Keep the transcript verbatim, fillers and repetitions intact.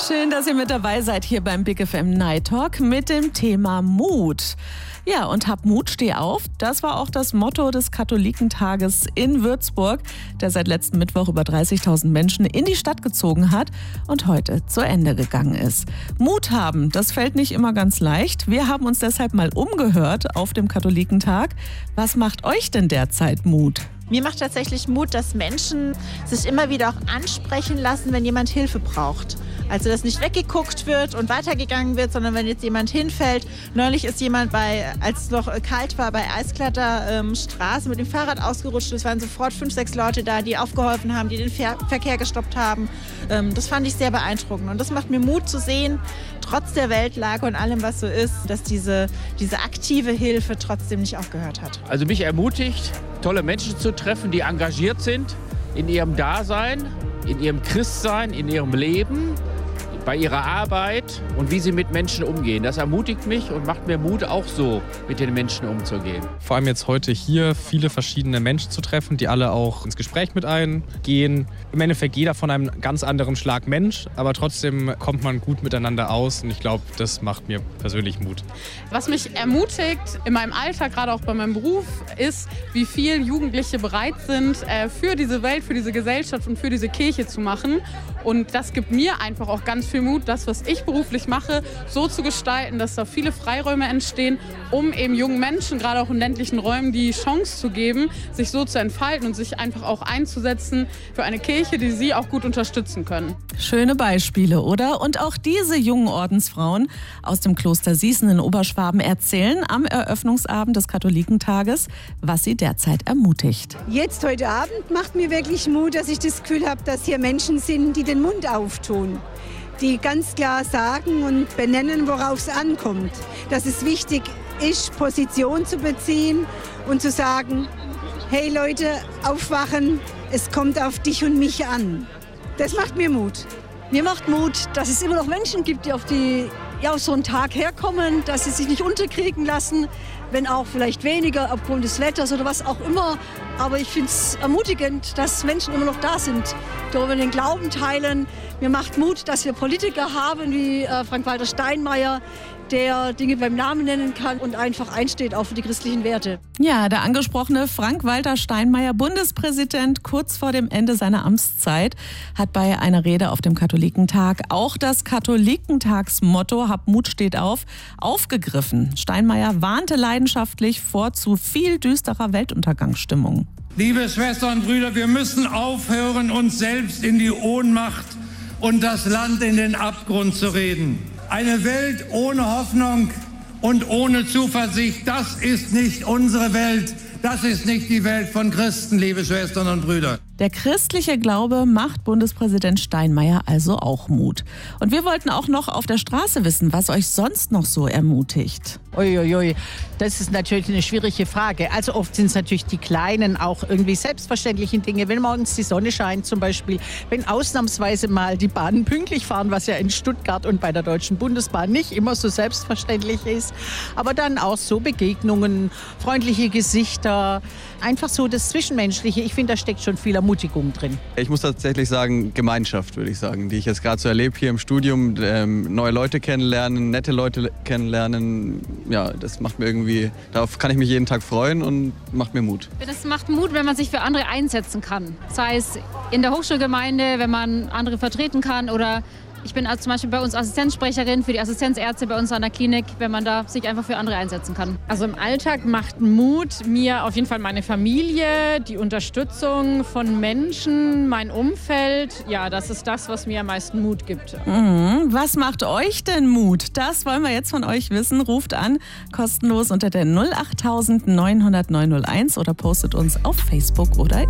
Schön, dass ihr mit dabei seid hier beim Big F M Night Talk mit dem Thema Mut. Ja, und hab Mut, steh auf. Das war auch das Motto des Katholikentages in Würzburg, der seit letzten Mittwoch über dreißigtausend Menschen in die Stadt gezogen hat und heute zu Ende gegangen ist. Mut haben, das fällt nicht immer ganz leicht. Wir haben uns deshalb mal umgehört auf dem Katholikentag. Was macht euch denn derzeit Mut? Mir macht tatsächlich Mut, dass Menschen sich immer wieder auch ansprechen lassen, wenn jemand Hilfe braucht. Also, dass nicht weggeguckt wird und weitergegangen wird, sondern wenn jetzt jemand hinfällt. Neulich ist jemand, bei, als es noch kalt war, bei Eiskletter ähm, Straße mit dem Fahrrad ausgerutscht. Es waren sofort fünf, sechs Leute da, die aufgeholfen haben, die den Ver- Verkehr gestoppt haben. Ähm, das fand ich sehr beeindruckend. Und das macht mir Mut zu sehen, trotz der Weltlage und allem, was so ist, dass diese, diese aktive Hilfe trotzdem nicht aufgehört hat. Also mich ermutigt, tolle Menschen zu treffen, die engagiert sind in ihrem Dasein, in ihrem Christsein, in ihrem Leben, bei ihrer Arbeit und wie sie mit Menschen umgehen. Das ermutigt mich und macht mir Mut, auch so mit den Menschen umzugehen. Vor allem jetzt heute hier viele verschiedene Menschen zu treffen, die alle auch ins Gespräch mit eingehen. Im Endeffekt jeder von einem ganz anderen Schlag Mensch, aber trotzdem kommt man gut miteinander aus und ich glaube, das macht mir persönlich Mut. Was mich ermutigt in meinem Alltag, gerade auch bei meinem Beruf, ist, wie viel Jugendliche bereit sind, für diese Welt, für diese Gesellschaft und für diese Kirche zu machen. Und das gibt mir einfach auch ganz viel Mut, das, was ich beruflich mache, so zu gestalten, dass da viele Freiräume entstehen, um eben jungen Menschen, gerade auch in ländlichen Räumen, die Chance zu geben, sich so zu entfalten und sich einfach auch einzusetzen für eine Kirche, die sie auch gut unterstützen können. Schöne Beispiele, oder? Und auch diese jungen Ordensfrauen aus dem Kloster Sießen in Oberschwaben erzählen am Eröffnungsabend des Katholikentages, was sie derzeit ermutigt. Jetzt heute Abend macht mir wirklich Mut, dass ich das Gefühl habe, dass hier Menschen sind, die den Mund auftun, die ganz klar sagen und benennen, worauf es ankommt. Dass es wichtig ist, Position zu beziehen und zu sagen, hey Leute, aufwachen, es kommt auf dich und mich an. Das macht mir Mut. Mir macht Mut, dass es immer noch Menschen gibt, die auf, die, ja, auf so einen Tag herkommen, dass sie sich nicht unterkriegen lassen, wenn auch vielleicht weniger aufgrund des Wetters oder was auch immer. Aber ich finde es ermutigend, dass Menschen immer noch da sind, darüber den Glauben teilen. Mir macht Mut, dass wir Politiker haben wie äh, Frank-Walter Steinmeier, der Dinge beim Namen nennen kann und einfach einsteht auch für die christlichen Werte. Ja, der angesprochene Frank-Walter Steinmeier, Bundespräsident, kurz vor dem Ende seiner Amtszeit, hat bei einer Rede auf dem Katholikentag auch das Katholikentagsmotto "Hab Mut, steht auf" aufgegriffen. Steinmeier warnte leidenschaftlich vor zu viel düsterer Weltuntergangsstimmung. Liebe Schwestern und Brüder, wir müssen aufhören, uns selbst in die Ohnmacht und das Land in den Abgrund zu reden. Eine Welt ohne Hoffnung und ohne Zuversicht, das ist nicht unsere Welt. Das ist nicht die Welt von Christen, liebe Schwestern und Brüder. Der christliche Glaube macht Bundespräsident Steinmeier also auch Mut. Und wir wollten auch noch auf der Straße wissen, was euch sonst noch so ermutigt. Uiuiui, das ist natürlich eine schwierige Frage. Also oft sind es natürlich die kleinen, auch irgendwie selbstverständlichen Dinge. Wenn morgens die Sonne scheint zum Beispiel, wenn ausnahmsweise mal die Bahnen pünktlich fahren, was ja in Stuttgart und bei der Deutschen Bundesbahn nicht immer so selbstverständlich ist. Aber dann auch so Begegnungen, freundliche Gesichter, einfach so das Zwischenmenschliche. Ich finde, da steckt schon viel Ermutigung drin. Ich muss tatsächlich sagen, Gemeinschaft, würde ich sagen, die ich jetzt gerade so erlebe hier im Studium. Ähm, neue Leute kennenlernen, nette Leute kennenlernen. Ja, das macht mir irgendwie, darauf kann ich mich jeden Tag freuen und macht mir Mut. Das macht Mut, wenn man sich für andere einsetzen kann. Sei es in der Hochschulgemeinde, wenn man andere vertreten kann, oder ich bin also zum Beispiel bei uns Assistenzsprecherin für die Assistenzärzte bei uns an der Klinik, wenn man da sich einfach für andere einsetzen kann. Also im Alltag macht Mut mir auf jeden Fall meine Familie, die Unterstützung von Menschen, mein Umfeld. Ja, das ist das, was mir am meisten Mut gibt. Mhm. Was macht euch denn Mut? Das wollen wir jetzt von euch wissen. Ruft an, kostenlos unter der null acht neun null null neun null eins oder postet uns auf Facebook oder